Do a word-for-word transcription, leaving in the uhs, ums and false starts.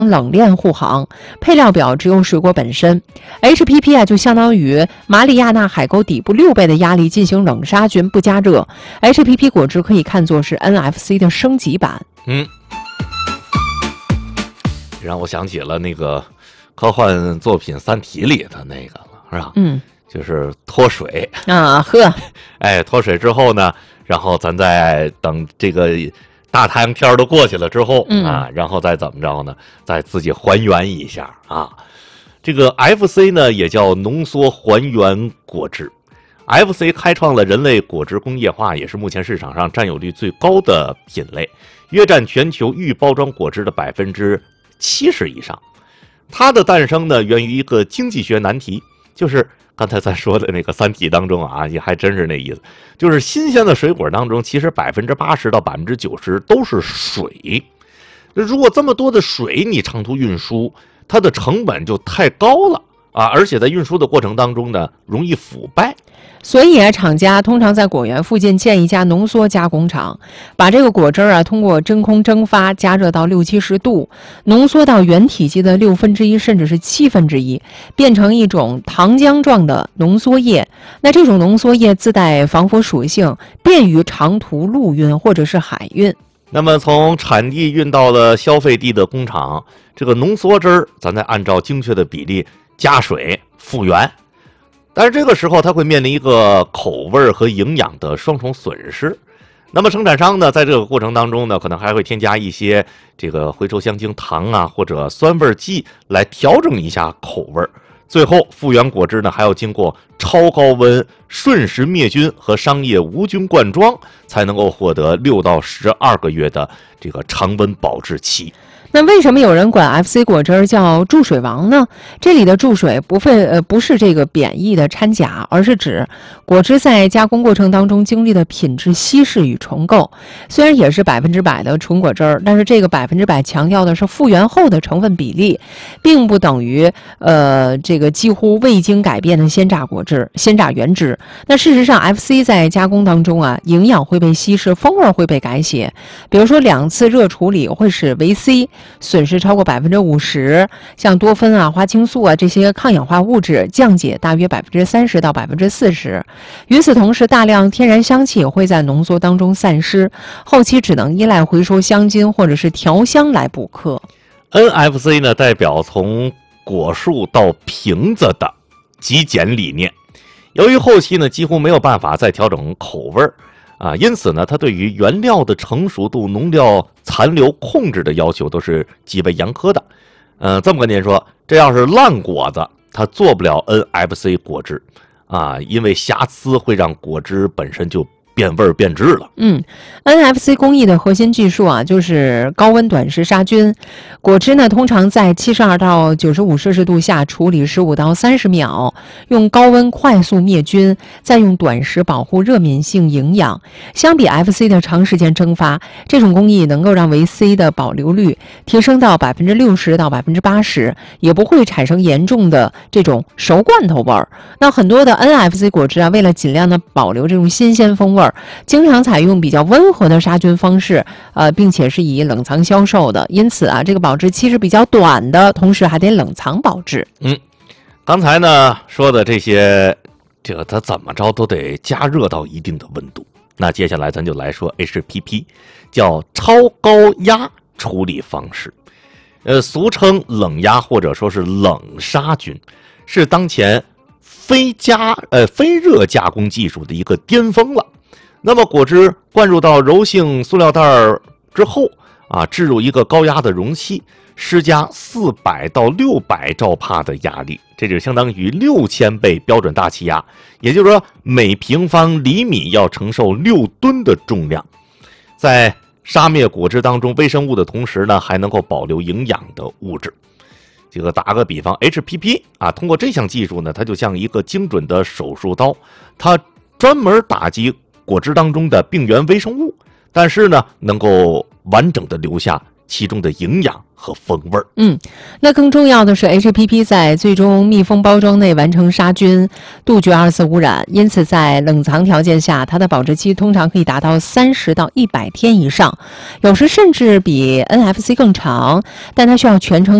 冷链护航，配料表只有水果本身。H P P 啊，就相当于马里亚纳海沟底部六倍的压力进行冷杀菌不加热。H P P 果汁可以看作是 N F C 的升级版。 嗯，让我想起了那个科幻作品《三体》里的那个了，是吧？ 嗯， 就是脱水啊，呵， 哎，脱水之后呢，然后咱再等这个大太阳天都过去了之后、嗯、啊，然后再怎么着呢？再自己还原一下啊。这个 F C 呢，也叫浓缩还原果汁。F C 开创了人类果汁工业化，也是目前市场上占有率最高的品类，约占全球预包装果汁的百分之七十以上。它的诞生呢，源于一个经济学难题，就是刚才咱说的那个《三体》当中啊，也还真是那意思，就是新鲜的水果当中，其实百分之八十到百分之九十都是水。如果这么多的水你长途运输，它的成本就太高了啊，而且在运输的过程当中呢，容易腐败。 所以啊，厂家通常在果园附近建一家浓缩加工厂，把这个果汁啊通过真空蒸发加热到六七十度，浓缩到原体积的六分之一甚至是七分之一，变成一种糖浆状的浓缩液。那这种浓缩液自带防腐属性，便于长途陆运或者是海运。 那么从产地运到了消费地的工厂，这个浓缩汁儿，咱再按照精确的比例加水复原。但是这个时候它会面临一个口味和营养的双重损失。那么生产商呢，在这个过程当中呢，可能还会添加一些这个回收香精糖啊，或者酸味剂来调整一下口味。最后复原果汁呢，还要经过超高温瞬时灭菌和商业无菌灌装，才能够获得六到十二个月的这个常温保质期。 那为什么有人管 F C 果汁叫注水王呢？这里的注水不费呃不是这个贬义的掺假，而是指果汁在加工过程当中经历的品质稀释与重构。虽然也是百分之百的纯果汁，但是这个百分之百强调的是复原后的成分比例，并不等于呃这个几乎未经改变的鲜榨果汁、鲜榨原汁。那事实上 ，F C 在加工当中啊，营养会被稀释，风味会被改写。比如说两次热处理会使维 C损失超过百分之五十，像多酚啊、花青素啊这些抗氧化物质降解大约百分之三十到百分之四十。与此同时，大量天然香气会在浓缩当中散失，后期只能依赖回收香精或者是调香来补课。 N F C 呢，代表从果树到瓶子的极简理念。由于后期呢几乎没有办法再调整口味儿。啊，因此呢，它对于原料的成熟度、农药残留控制的要求都是极为严苛的。呃，这么跟您说，这要是烂果子，它做不了 N F C 果汁啊，因为瑕疵会让果汁本身就变味儿变质了。 嗯 ，N F C 工艺的核心技术啊，就是高温短时杀菌。果汁呢，通常在七十二到九十五摄氏度下处理十五到三十秒，用高温快速灭菌，再用短时保护热敏性营养。相比 F C 的长时间蒸发，这种工艺能够让维 C 的保留率提升到百分之六十到百分之八十，也不会产生严重的这种熟罐头味儿。那很多的 N F C 果汁啊，为了尽量的保留这种新鲜风味，经常采用比较温和的杀菌方式，呃，并且是以冷藏销售的，因此啊，这个保质期是比较短的，同时还得冷藏保质。 嗯，刚才呢说的这些，这个它怎么着都得加热到一定的温度。那接下来咱就来说 H P P， 叫超高压处理方式，呃，俗称冷压或者说是冷杀菌，是当前非加呃非热加工技术的一个巅峰了。那么果汁灌入到柔性塑料袋之后啊，置入一个高压的容器，施加四百到六百兆帕的压力，这就相当于六千倍标准大气压，也就是说每平方厘米要承受六吨的重量。在杀灭果汁当中微生物的同时呢，还能够保留营养的物质。这个打个比方 ，H P P 啊，通过这项技术呢，它就像一个精准的手术刀，它专门打击果汁当中的病原微生物，但是呢，能够完整的留下其中的营养和风味儿。 嗯，那更重要的是 H P P 在最终密封包装内完成杀菌，杜绝二次污染，因此在冷藏条件下，它的保质期通常可以达到三十到一百天以上，有时甚至比 N F C 更长，但它需要全程